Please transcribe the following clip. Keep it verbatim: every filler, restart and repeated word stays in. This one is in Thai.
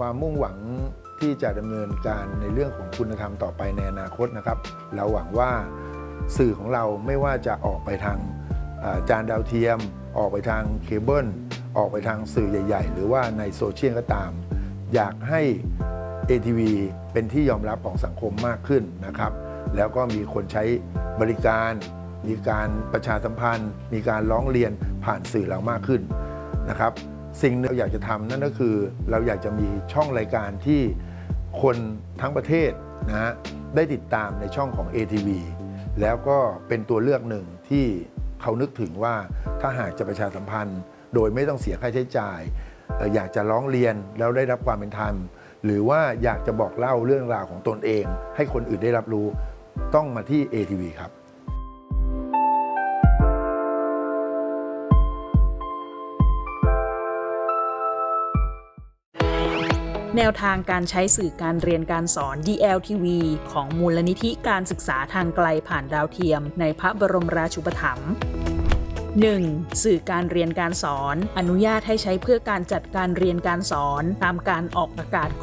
ความมุ่งหวังที่จะดำเนินการในเรื่องของคุณธรรมต่อไปในอนาคตนะครับเราหวังว่าสื่อของเราไม่ว่าจะออกไปทางจานดาวเทียมออกไปทางเคเบิลออกไปทางสื่อใหญ่ๆหรือว่าในโซเชียลก็ตามอยากให้ เอ ที วี เป็นที่ยอมรับของสังคมมากขึ้นนะครับแล้วก็มีคนใช้บริการมีการประชาสัมพันธ์มีการร้องเรียนผ่านสื่อเรามากขึ้นนะครับสิ่งที่เราอยากจะทำนั่นก็คือเราอยากจะมีช่องรายการที่คนทั้งประเทศนะฮะได้ติดตามในช่องของ เอ ที วี แล้วก็เป็นตัวเลือกหนึ่งที่เขานึกถึงว่าถ้าหากจะประชาสัมพันธ์โดยไม่ต้องเสียค่าใช้จ่ายอยากจะร้องเรียนแล้วได้รับความเป็นธรรมหรือว่าอยากจะบอกเล่าเรื่องราวของตนเองให้คนอื่นได้รับรู้ต้องมาที่ เอ ที วี ครับแนวทางการใช้สื่อการเรียนการสอน ดี แอล ที วี ของมูลนิธิการศึกษาทางไกลผ่านดาวเทียมในพระบรมราชูปถัมภ์ หนึ่ง. สื่อการเรียนการสอนอนุญาตให้ใช้เพื่อการจัดการเรียนการสอนตามการออกอากาศ